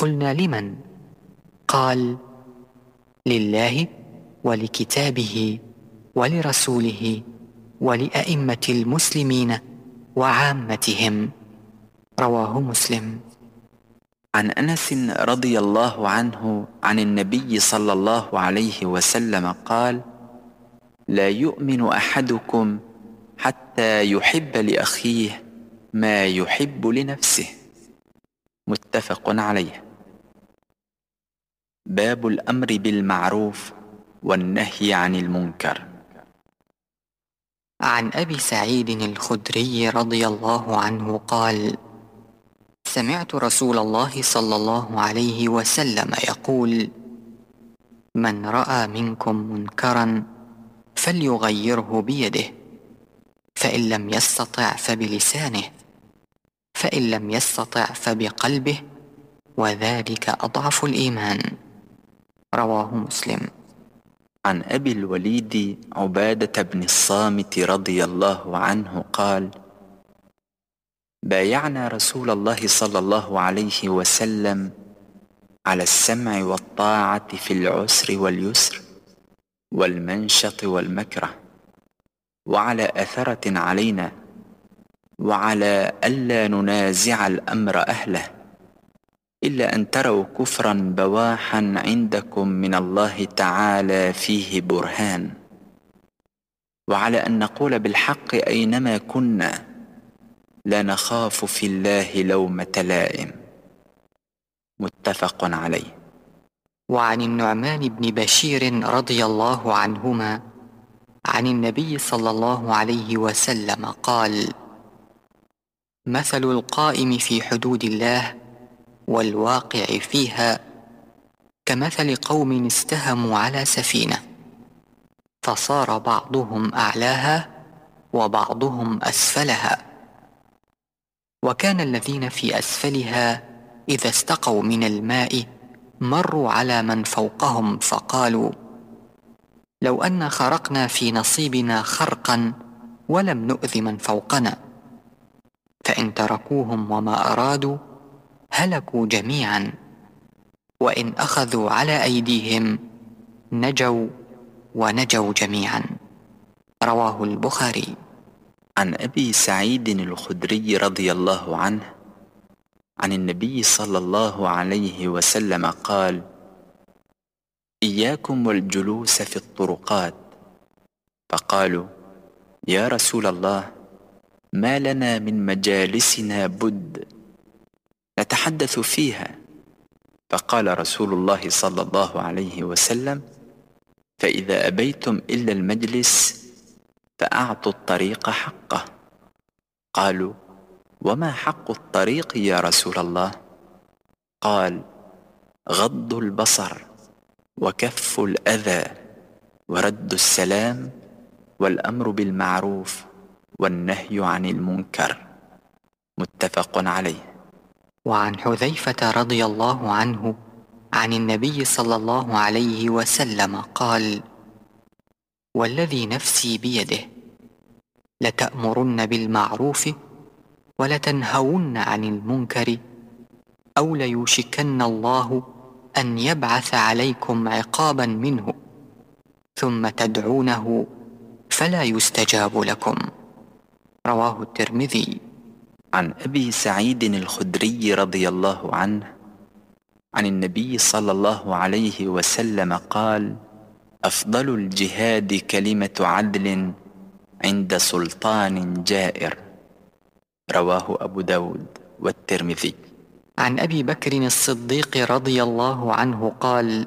قلنا: لمن؟ قال: لله ولكتابه ولرسوله ولأئمة المسلمين وعامتهم. رواه مسلم. عن أنس رضي الله عنه عن النبي صلى الله عليه وسلم قال: لا يؤمن أحدكم حتى يحب لأخيه ما يحب لنفسه. متفق عليه. باب الأمر بالمعروف والنهي عن المنكر. عن أبي سعيد الخدري رضي الله عنه قال: سمعت رسول الله صلى الله عليه وسلم يقول: من رأى منكم منكرا فليغيره بيده، فإن لم يستطع فبلسانه، فإن لم يستطع فبقلبه، وذلك أضعف الإيمان. رواه مسلم. عن أبي الوليد عبادة بن الصامت رضي الله عنه قال: بايعنا رسول الله صلى الله عليه وسلم على السمع والطاعة في العسر واليسر والمنشط والمكره، وعلى أثرة علينا، وعلى ألا ننازع الأمر أهله إلا أن تروا كفرا بواحا عندكم من الله تعالى فيه برهان، وعلى أن نقول بالحق أينما كنا، لا نخاف في الله لومة لائم. متفق عليه. وعن النعمان بن بشير رضي الله عنهما عن النبي صلى الله عليه وسلم قال: مثل القائم في حدود الله والواقع فيها كمثل قوم استهموا على سفينة، فصار بعضهم أعلاها وبعضهم أسفلها، وكان الذين في أسفلها إذا استقوا من الماء مروا على من فوقهم فقالوا: لو أن خرقنا في نصيبنا خرقا ولم نؤذ من فوقنا، فإن تركوهم وما أرادوا هلكوا جميعا، وإن أخذوا على أيديهم نجوا ونجوا جميعا. رواه البخاري. عن أبي سعيد الخدري رضي الله عنه عن النبي صلى الله عليه وسلم قال: إياكم والجلوس في الطرقات. فقالوا: يا رسول الله، ما لنا من مجالسنا بد نتحدث فيها. فقال رسول الله صلى الله عليه وسلم: فإذا أبيتم إلا المجلس فأعطوا الطريق حقه. قالوا: وما حق الطريق يا رسول الله؟ قال: غض البصر، وكف الأذى، ورد السلام، والأمر بالمعروف، والنهي عن المنكر. متفق عليه. وعن حذيفة رضي الله عنه عن النبي صلى الله عليه وسلم قال: والذي نفسي بيده لتأمرن بالمعروف ولتنهون عن المنكر، أو ليوشكن الله أن يبعث عليكم عقابا منه، ثم تدعونه فلا يستجاب لكم. رواه الترمذي. عن أبي سعيد الخدري رضي الله عنه عن النبي صلى الله عليه وسلم قال: أفضل الجهاد كلمة عدل عند سلطان جائر. رواه أبو داود والترمذي. عن أبي بكر الصديق رضي الله عنه قال: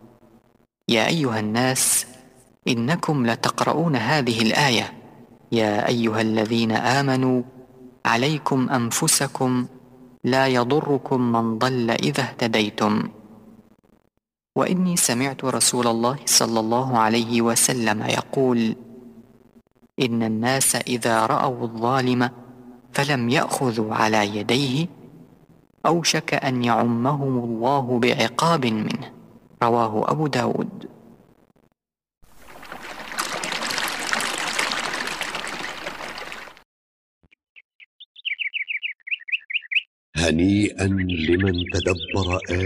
يا أيها الناس، إنكم لتقرؤون هذه الآية: يا أيها الذين آمنوا عليكم أنفسكم لا يضركم من ضل إذا اهتديتم. وإني سمعت رسول الله صلى الله عليه وسلم يقول: إن الناس إذا رأوا الظالم فلم يأخذوا على يديه أوشك أن يعمهم الله بعقاب منه. رواه أبو داود. هنيئا لمن تدبر